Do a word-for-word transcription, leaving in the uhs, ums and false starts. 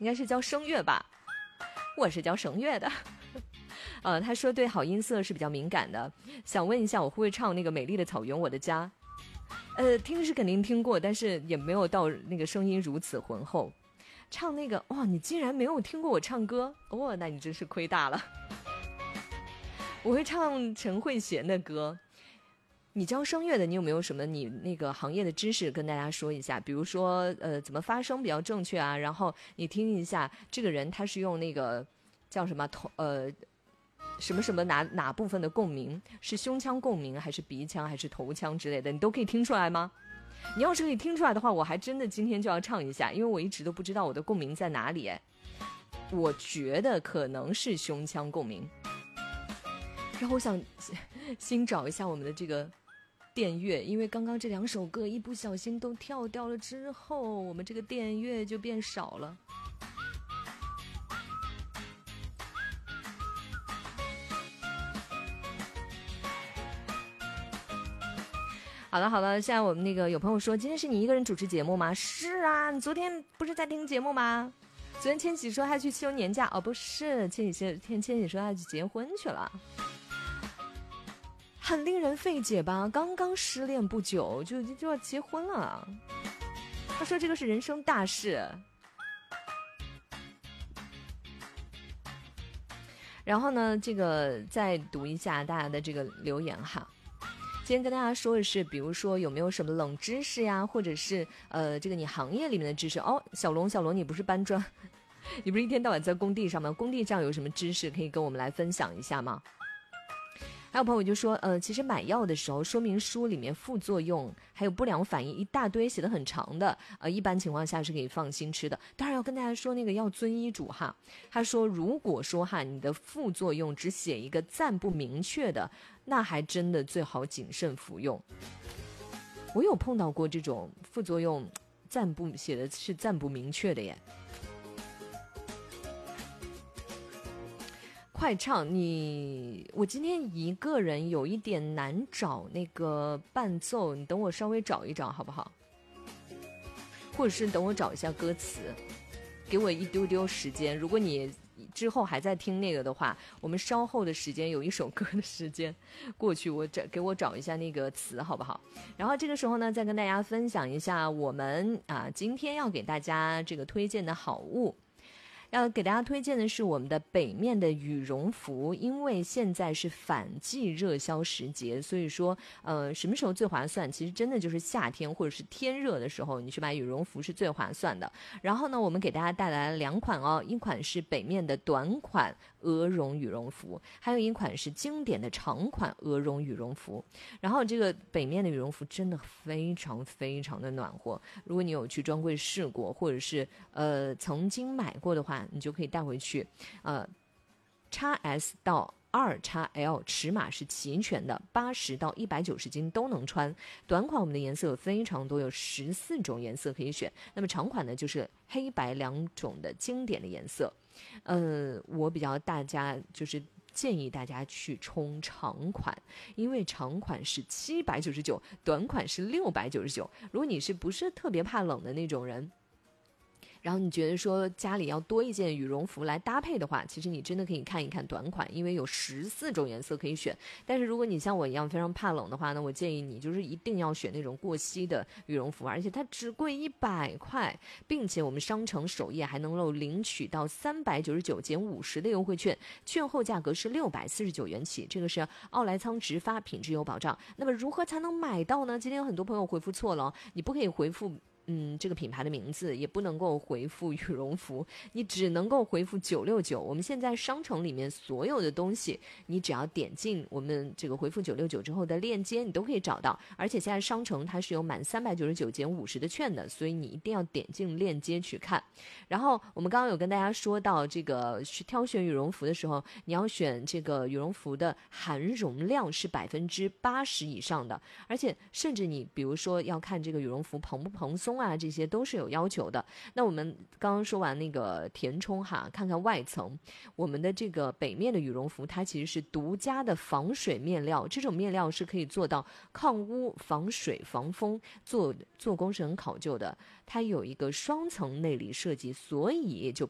应该是叫声乐吧，我是叫声乐的。呃，他说对好音色是比较敏感的，想问一下我会不会唱那个美丽的草原我的家。呃，听是肯定听过，但是也没有到那个声音如此浑厚。唱那个，哇，你竟然没有听过我唱歌，哦，那你真是亏大了。我会唱陈慧娴的歌。你教声乐的，你有没有什么你那个行业的知识跟大家说一下？比如说，呃，怎么发声比较正确啊？然后你听一下，这个人他是用那个叫什么头呃什么什么哪哪部分的共鸣，是胸腔共鸣还是鼻腔还是头腔之类的，你都可以听出来吗？你要是可以听出来的话，我还真的今天就要唱一下，因为我一直都不知道我的共鸣在哪里。哎，我觉得可能是胸腔共鸣。然后我想新找一下我们的这个电乐，因为刚刚这两首歌一不小心都跳掉了之后，我们这个电乐就变少了。好了好了，现在我们那个有朋友说，今天是你一个人主持节目吗？是啊，你昨天不是在听节目吗？昨天千玺说他去休年假，哦不是，千玺天千玺说他去结婚去了，很令人费解吧？刚刚失恋不久就就要结婚了，他说这个是人生大事。然后呢，这个再读一下大家的这个留言哈。今天跟大家说的是，比如说有没有什么冷知识呀，或者是呃这个你行业里面的知识哦。小龙小龙，你不是搬砖，你不是一天到晚在工地上吗？工地上有什么知识可以跟我们来分享一下吗？还有朋友就说，呃，其实买药的时候，说明书里面副作用还有不良反应一大堆，写得很长的，呃，一般情况下是可以放心吃的。当然要跟大家说，那个要遵医嘱哈。他说，如果说哈你的副作用只写一个暂不明确的，那还真的最好谨慎服用。我有碰到过这种副作用暂不写的是暂不明确的耶。快唱你，我今天一个人有一点难找那个伴奏，你等我稍微找一找好不好？或者是等我找一下歌词，给我一丢丢时间。如果你之后还在听那个的话，我们稍后的时间有一首歌的时间过去，我找给我找一下那个词好不好？然后这个时候呢，再跟大家分享一下我们啊今天要给大家这个推荐的好物。要给大家推荐的是我们的北面的羽绒服，因为现在是反季热销时节，所以说呃什么时候最划算，其实真的就是夏天或者是天热的时候，你去买羽绒服是最划算的。然后呢，我们给大家带来了两款哦，一款是北面的短款鹅绒羽绒服，还有一款是经典的长款鹅绒羽绒服。然后这个北面的羽绒服真的非常非常的暖和，如果你有去专柜试过，或者是呃曾经买过的话，你就可以带回去。呃 X S 到二 X L 尺码是齐全的，八十到一百九十斤都能穿。短款我们的颜色有非常多，有十四种颜色可以选。那么长款呢，就是黑白两种的经典的颜色。呃，我比较大家就是建议大家去冲长款，因为长款是七百九十九，短款是六百九十九。如果你是不是特别怕冷的那种人，然后你觉得说家里要多一件羽绒服来搭配的话，其实你真的可以看一看短款，因为有十四种颜色可以选。但是如果你像我一样非常怕冷的话呢，我建议你就是一定要选那种过膝的羽绒服，而且它只贵一百块，并且我们商城首页还能够领取到三百九十九减五十的优惠券，券后价格是六百四十九元起，这个是奥莱仓直发，品质有保障。那么如何才能买到呢？今天有很多朋友回复错了，你不可以回复嗯，这个品牌的名字，也不能够回复羽绒服，你只能够回复九六九。我们现在商城里面所有的东西，你只要点进我们这个回复九六九之后的链接，你都可以找到。而且现在商城它是有满三百九十九减五十的券的，所以你一定要点进链接去看。然后我们刚刚有跟大家说到，这个挑选羽绒服的时候，你要选这个羽绒服的含绒量是百分之八十以上的，而且甚至你比如说要看这个羽绒服蓬不蓬松啊，这些都是有要求的。那我们刚刚说完那个填充哈，看看外层，我们的这个北面的羽绒服，它其实是独家的防水面料，这种面料是可以做到抗污、防水、防风，做做工是很考究的。它有一个双层内里设计，所以就